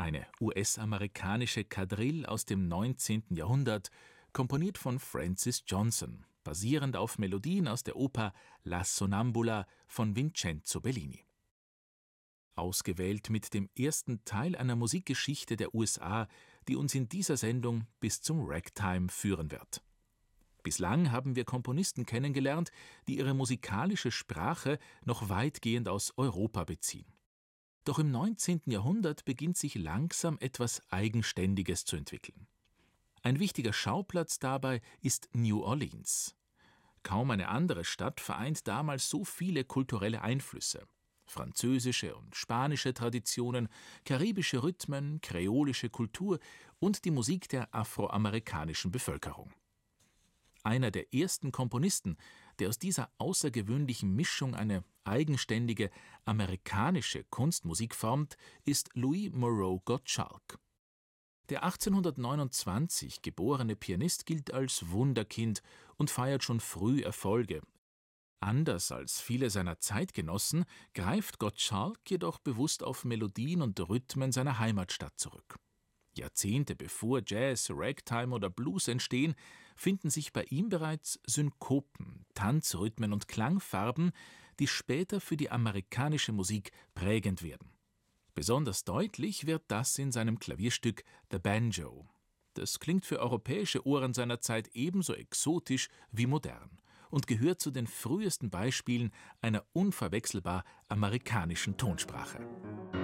Eine US-amerikanische Quadrille aus dem 19. Jahrhundert, komponiert von Francis Johnson, basierend auf Melodien aus der Oper La Sonnambula von Vincenzo Bellini. Ausgewählt mit dem ersten Teil einer Musikgeschichte der USA, die uns in dieser Sendung bis zum Ragtime führen wird. Bislang haben wir Komponisten kennengelernt, die ihre musikalische Sprache noch weitgehend aus Europa beziehen. Doch im 19. Jahrhundert beginnt sich langsam etwas Eigenständiges zu entwickeln. Ein wichtiger Schauplatz dabei ist New Orleans. Kaum eine andere Stadt vereint damals so viele kulturelle Einflüsse. Französische und spanische Traditionen, karibische Rhythmen, kreolische Kultur und die Musik der afroamerikanischen Bevölkerung. Einer der ersten Komponisten, der aus dieser außergewöhnlichen Mischung eine eigenständige amerikanische Kunstmusik formt, ist Louis Moreau Gottschalk. Der 1829 geborene Pianist gilt als Wunderkind und feiert schon früh Erfolge. Anders als viele seiner Zeitgenossen greift Gottschalk jedoch bewusst auf Melodien und Rhythmen seiner Heimatstadt zurück. Jahrzehnte bevor Jazz, Ragtime oder Blues entstehen, finden sich bei ihm bereits Synkopen, Tanzrhythmen und Klangfarben, die später für die amerikanische Musik prägend werden. Besonders deutlich wird das in seinem Klavierstück The Banjo. Das klingt für europäische Ohren seiner Zeit ebenso exotisch wie modern und gehört zu den frühesten Beispielen einer unverwechselbar amerikanischen Tonsprache.